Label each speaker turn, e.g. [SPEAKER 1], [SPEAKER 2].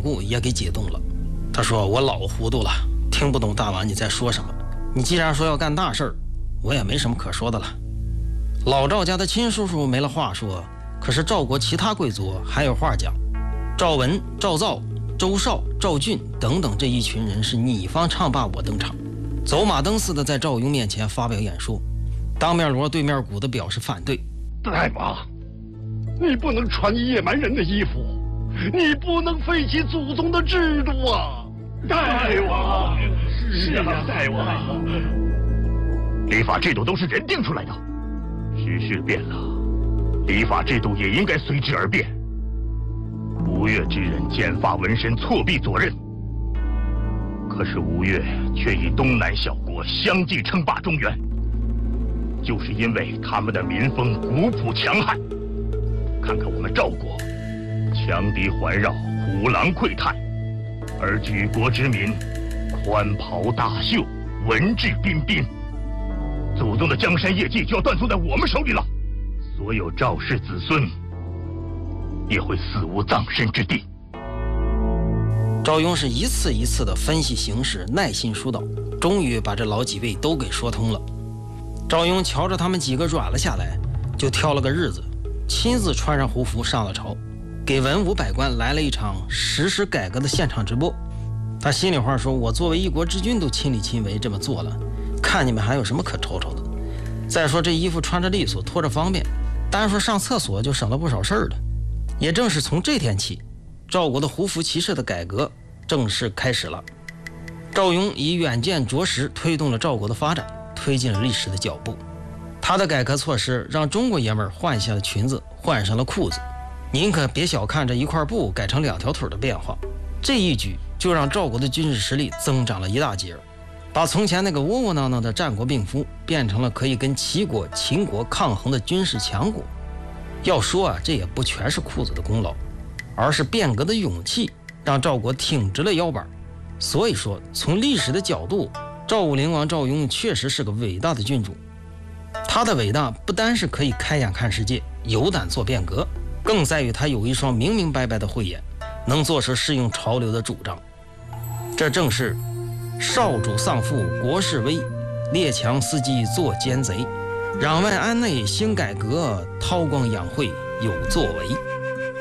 [SPEAKER 1] 固也给解冻了。他说：“我老糊涂了，听不懂大王你在说什么。你既然说要干大事儿，我也没什么可说的了。”老赵家的亲叔叔没了话说，可是赵国其他贵族还有话讲。赵文、赵造、周绍、赵俊等等这一群人是你方唱罢我登场，走马灯似的在赵雍面前发表演说，当面锣对面鼓的表示反对。
[SPEAKER 2] 大王，你不能穿野蛮人的衣服，你不能废弃祖宗的制度啊！大王，是啊，大王。
[SPEAKER 3] 礼法制度都是人定出来的，时势变了，礼法制度也应该随之而变。吴越之人剪发纹身，错臂左衽，可是吴越却以东南小国相继称霸中原，就是因为他们的民风古朴强悍。看看我们赵国，强敌环绕，虎狼窥探，而举国之民宽袍大袖，文质彬彬。祖宗的江山业绩就要断送在我们手里了，所有赵氏子孙也会死无葬身之地。
[SPEAKER 1] 赵雍是一次一次的分析形势，耐心疏导，终于把这老几位都给说通了。赵雍瞧着他们几个软了下来，就挑了个日子，亲自穿上胡服上了朝，给文武百官来了一场实施改革的现场直播。他心里话说：“我作为一国之君都亲力亲为这么做了，看你们还有什么可瞅瞅的？再说这衣服穿着利索，脱着方便，单说上厕所就省了不少事儿了。”也正是从这天起，赵国的胡服骑射的改革正式开始了。赵雍以远见卓识推动了赵国的发展，推进了历史的脚步。他的改革措施让中国爷们儿换下了裙子，换上了裤子。您可别小看这一块布改成2条腿的变化，这一举就让赵国的军事实力增长了一大截，把从前那个窝窝囊囊的战国病夫变成了可以跟齐国、秦国抗衡的军事强国。要说啊，这也不全是裤子的功劳，而是变革的勇气让赵国挺直了腰板。所以说，从历史的角度，赵武灵王赵雍确实是个伟大的君主。他的伟大不单是可以开眼看世界，有胆做变革，更在于他有一双明明白白的慧眼，能做出适应潮流的主张。这正是少主丧父国势危，列强伺机作奸贼，攘外安内兴改革，韬光养晦有作为。